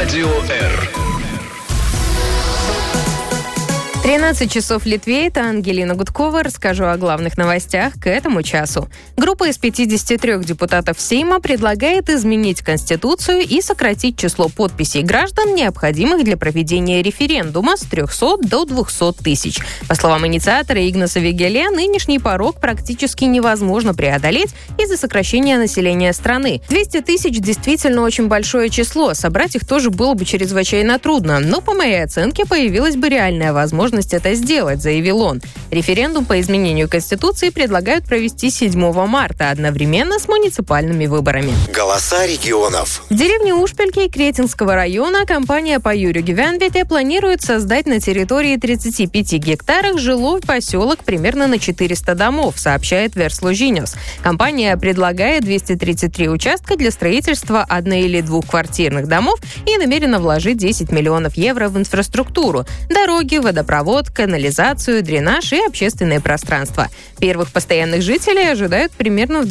Радио Р. 13 часов в Литве. Это Ангелина Гудкова. Расскажу о главных новостях к этому часу. Группа из 53 депутатов Сейма предлагает изменить Конституцию и сократить число подписей граждан, необходимых для проведения референдума, с 300 до 200 тысяч. По словам инициатора Игнаса Вигеля, нынешний порог практически невозможно преодолеть из-за сокращения населения страны. 200 тысяч действительно очень большое число. Собрать их тоже было бы чрезвычайно трудно. Но, по моей оценке, появилась бы реальная возможность это сделать, заявил он. Референдум по изменению Конституции предлагают провести 7 марта, одновременно с муниципальными выборами. Голоса регионов. В деревне Ушпельки Кретинского района компания Pajūrio gyvenvietė планирует создать на территории 35 гектарах жилой поселок примерно на 400 домов, сообщает Verslo žinios. Компания предлагает 233 участка для строительства одно- или двухквартирных домов и намерена вложить 10 миллионов евро в инфраструктуру: дороги, водопровод, канализацию, дренаж и общественное пространство. Первых постоянных жителей ожидают примерно в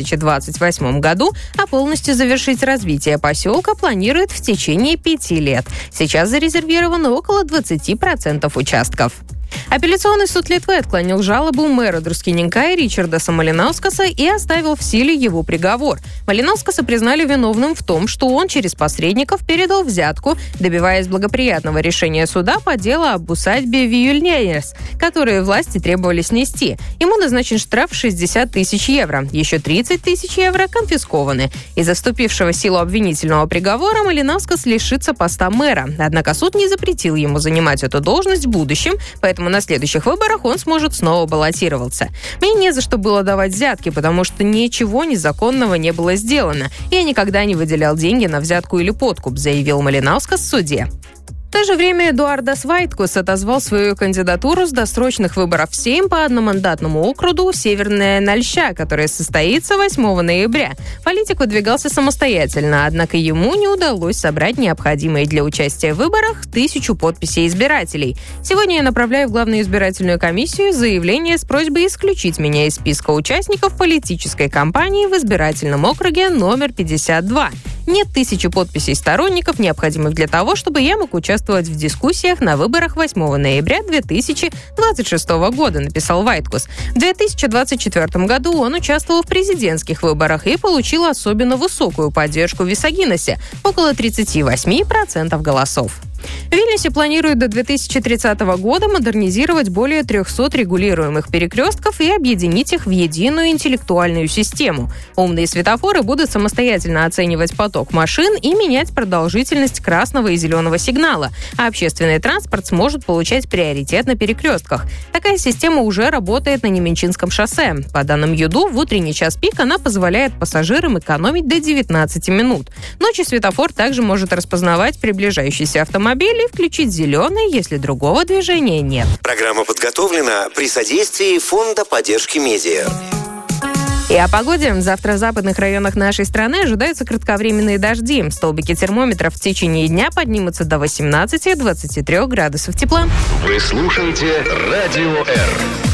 2028 году, а полностью завершить развитие поселка планируют в течение 5 лет. Сейчас зарезервировано около 20% участков. Апелляционный суд Литвы отклонил жалобу мэра Друскininkай Ричардаса Малинаускаса и оставил в силе его приговор. Малинаускаса признали виновным в том, что он через посредников передал взятку, добиваясь благоприятного решения суда по делу об усадьбе Виюльнейерс, которые власти требовали снести. Ему назначен штраф в 60 тысяч евро. Еще 30 тысяч евро конфискованы. Из-за вступившего в силу обвинительного приговора Малинаускас лишится поста мэра. Однако суд не запретил ему занимать эту должность в будущем, поэтому на следующих выборах он сможет снова баллотироваться. Мне не за что было давать взятки, потому что ничего незаконного не было сделано. Я никогда не выделял деньги на взятку или подкуп, заявил Малинаускас в суде. В то же время Эдуардас Вайткус отозвал свою кандидатуру с досрочных выборов в Сейм по одномандатному округу Северная Нальща, которая состоится 8 ноября. Политик выдвигался самостоятельно, однако ему не удалось собрать необходимые для участия в выборах 1000 подписей избирателей. Сегодня я направляю в Главную избирательную комиссию заявление с просьбой исключить меня из списка участников политической кампании в избирательном округе номер 52. Нет 1000 подписей сторонников, необходимых для того, чтобы я мог участвовать в дискуссиях на выборах 8 ноября 2026 года, написал Вайткус. В 2024 году он участвовал в президентских выборах и получил особенно высокую поддержку в Висагиносе – около 38% голосов. В Вильнюсе планируют до 2030 года модернизировать более 300 регулируемых перекрестков и объединить их в единую интеллектуальную систему. Умные светофоры будут самостоятельно оценивать поток машин и менять продолжительность красного и зеленого сигнала, а общественный транспорт сможет получать приоритет на перекрестках. Такая система уже работает на Неменчинском шоссе. По данным ЮДУ, в утренний час пик она позволяет пассажирам экономить до 19 минут. Ночью светофор также может распознавать приближающийся автомобиль и включить зеленый, если другого движения нет. Программа подготовлена при содействии Фонда поддержки медиа. И о погоде. Завтра в западных районах нашей страны ожидаются кратковременные дожди. Столбики термометров в течение дня поднимутся до 18-23 градусов тепла. Вы слушаете Радио Р.